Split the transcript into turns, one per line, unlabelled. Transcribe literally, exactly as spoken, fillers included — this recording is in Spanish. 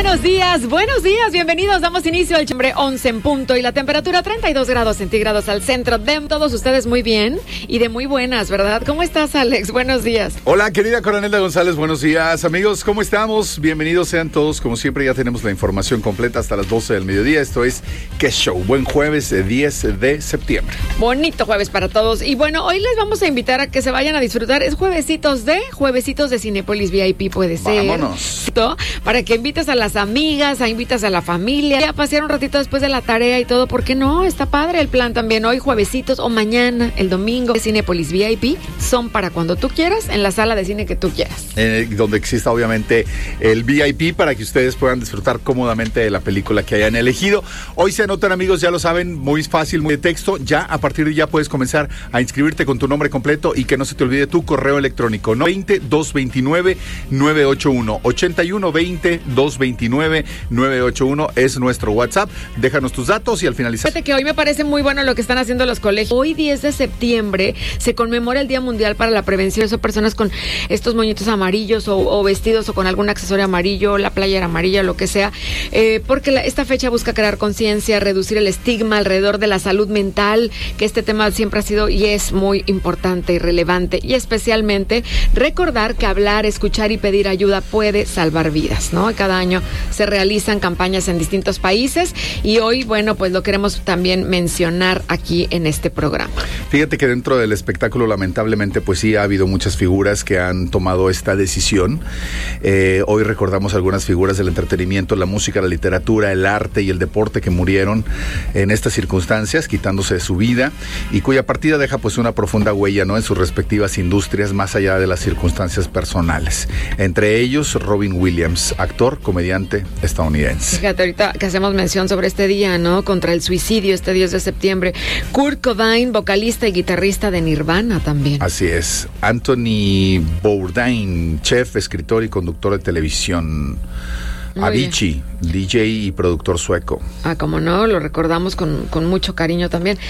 buenos días, buenos días, bienvenidos. Damos inicio al Chambre once en punto y la temperatura treinta y dos grados centígrados al centro. De todos ustedes muy bien y de muy buenas, ¿verdad? ¿Cómo estás, Alex? Buenos días.
Hola, querida Coronelda González, buenos días. Amigos, ¿cómo estamos? Bienvenidos sean todos. Como siempre, ya tenemos la información completa hasta las doce del mediodía. Esto es ¿Qué Show? Buen jueves, diez de septiembre.
Bonito jueves para todos. Y bueno, hoy les vamos a invitar a que se vayan a disfrutar. Es juevesitos de, juevesitos de Cinépolis V I P, puede ser.
Vámonos.
Para que invites a las amigas, a invitas a la familia, a pasear un ratito después de la tarea y todo. ¿Por qué no? Está padre el plan también. Hoy juevesitos o mañana, el domingo, de Cinépolis V I P son para cuando tú quieras, en la sala de cine que tú quieras.
Eh, donde exista obviamente el V I P para que ustedes puedan disfrutar cómodamente de la película que hayan elegido. Hoy se anotan, amigos, ya lo saben, muy fácil, muy de texto. Ya a partir de ya puedes comenzar a inscribirte con tu nombre completo y que no se te olvide tu correo electrónico. No veinte, dos veintinueve, nueve ochenta y uno. ochenta y uno veinte, dos veintinueve, nueve ochenta y uno es nuestro WhatsApp. Déjanos tus datos y al finalizar.
Fíjate que hoy me parece muy bueno lo que están haciendo los colegios. Hoy diez de septiembre se conmemora el Día Mundial para la Prevención. Son personas con estos moñitos amarillos o, o vestidos o con algún accesorio amarillo, la playera amarilla, lo que sea, eh, porque la, esta fecha busca crear conciencia, reducir el estigma alrededor de la salud mental, que este tema siempre ha sido y es muy importante y relevante, y especialmente recordar que hablar, escuchar y pedir ayuda puede salvar vidas, ¿no? Cada año se realizan campañas en distintos países y hoy, bueno, pues lo queremos también mencionar aquí en este programa.
Fíjate que dentro del espectáculo, lamentablemente, pues sí ha habido muchas figuras que han tomado esta decisión. Eh, hoy recordamos algunas figuras del entretenimiento, la música, la literatura, el arte y el deporte que murieron en estas circunstancias, quitándose su vida, y cuya partida deja pues una profunda huella, ¿no?, en sus respectivas industrias, más allá de las circunstancias personales. Entre ellos, Robin Williams, actor, comediante estadounidense.
Fíjate, ahorita que hacemos mención sobre este día, ¿no?, contra el suicidio, este diez de septiembre. Kurt Cobain, vocalista y guitarrista de Nirvana también.
Así es. Anthony Bourdain, chef, escritor y conductor de televisión. Muy Avicii, bien. D J y productor sueco.
Ah, como no, lo recordamos con, con mucho cariño también.